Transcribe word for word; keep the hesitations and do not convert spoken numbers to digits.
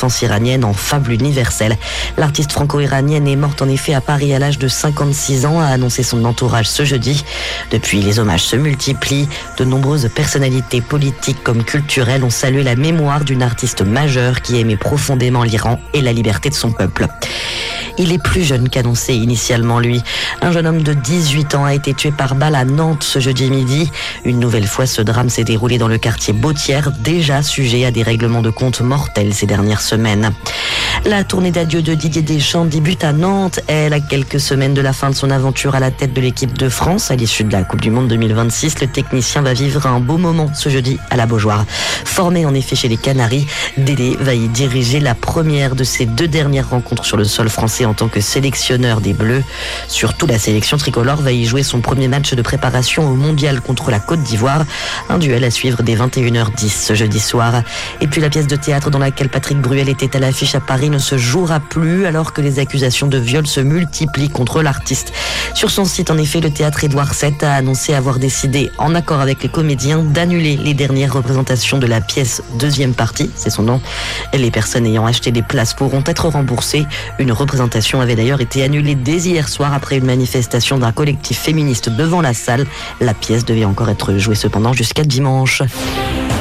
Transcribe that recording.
l'enfance iranienne en fable universelle. L'artiste franco-iranienne est morte en effet à Paris à l'âge de cinquante-six ans, a annoncé son entourage ce jeudi. Depuis, les hommages se multiplient. De nombreuses personnalités politiques comme culturelles ont salué la mémoire d'une artiste majeure qui aimait profondément l'Iran et la liberté de son peuple. Il est plus jeune qu'annoncé initialement, lui. Un jeune homme de dix-huit ans a été tué par balle à Nantes ce jeudi midi. Une nouvelle fois, ce drame s'est déroulé dans le quartier Bautière, déjà sujet à des règlements de compte mortels ces dernières semaines. La tournée d'adieu de Didier Deschamps débute à Nantes. Elle, à quelques semaines de la fin de son aventure à la tête de l'équipe de France, à l'issue de la Coupe du Monde deux mille vingt-six, le technicien va vivre un beau moment ce jeudi à la Beaujoire. Formé en effet chez les Canaries, Dédé va y diriger la première de ses deux dernières rencontres sur le sol français en tant que sélectionneur des Bleus. Surtout, la sélection tricolore va y jouer son premier match de préparation au mondial contre la Côte d'Ivoire. Un duel à suivre dès vingt et une heures dix ce jeudi soir. Et puis la pièce de théâtre dans laquelle Patrick Bruel était à l'affiche à Paris ne se jouera plus alors que les accusations de viol se multiplient contre l'artiste. Sur son site, en effet, le théâtre Édouard sept a annoncé avoir décidé, en accord avec les comédiens, d'annuler les dernières représentations de la pièce deuxième partie, c'est son nom. Les personnes ayant acheté des places pourront être remboursées. Une représentation avait d'ailleurs été annulée dès hier soir après une manifestation d'un collectif féministe devant la salle. La pièce devait encore être jouée cependant jusqu'à dimanche.